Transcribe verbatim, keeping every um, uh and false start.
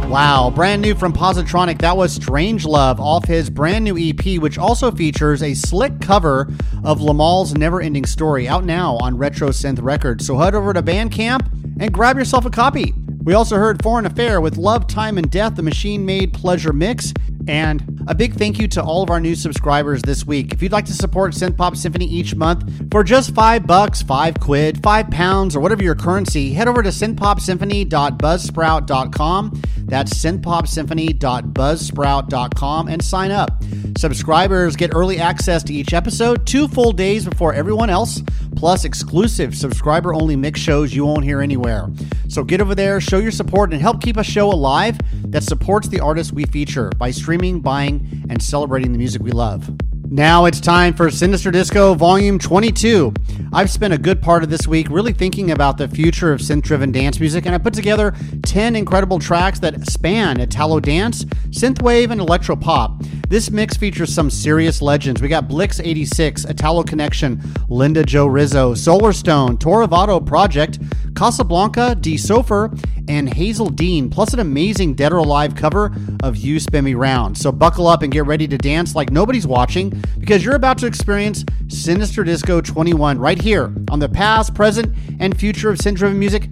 Wow, brand new from Positronic, that was Strange Love off his brand new E P, which also features a slick cover of Lamal's Never Ending Story, out now on Retro Synth Records. So head over to Bandcamp and grab yourself a copy. We also heard Foreign Affair with Love, Time, and Death, the Machine Made Pleasure Mix. And a big thank you to all of our new subscribers this week. If you'd like to support Synth Pop Symphony each month for just five bucks, five quid, five pounds, or whatever your currency, head over to synth pop symphony dot buzzsprout dot com. That's synth pop symphony dot buzzsprout dot com and sign up. Subscribers get early access to each episode two full days before everyone else, plus exclusive subscriber-only mix shows you won't hear anywhere. So get over there, show your support, and help keep a show alive that supports the artists we feature by streaming, buying, and celebrating the music we love. Now it's time for Sinister Disco Volume twenty-two. I've spent a good part of this week really thinking about the future of synth-driven dance music, and I put together ten incredible tracks that span Italo dance, synthwave, and electro pop. This mix features some serious legends. We got Blix eighty-six, Italo Connection, Linda Joe Rizzo, Solarstone, Toravato Project, Casablanca, D. Sofer, and Hazel Dean, plus an amazing Dead or Alive cover of You Spin Me Round. So buckle up and get ready to dance like nobody's watching, because you're about to experience Sinister Disco twenty-one right here on the past, present, and future of synth-driven music